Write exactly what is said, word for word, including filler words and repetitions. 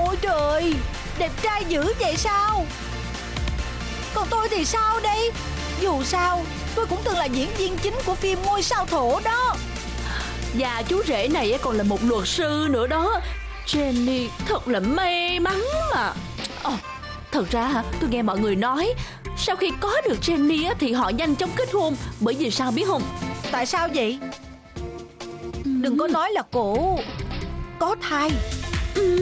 Ôi trời, đẹp trai dữ vậy sao? Còn tôi thì sao đây? Dù sao tôi cũng từng là diễn viên chính của phim Ngôi Sao Thổ đó. Và chú rể này còn là một luật sư nữa đó. Jenny thật là may mắn mà. Ồ, thật ra hả, tôi nghe mọi người nói sau khi có được Jenny thì họ nhanh chóng kết hôn. Bởi vì sao biết không? Tại sao vậy? Đừng có nói là cổ có thai.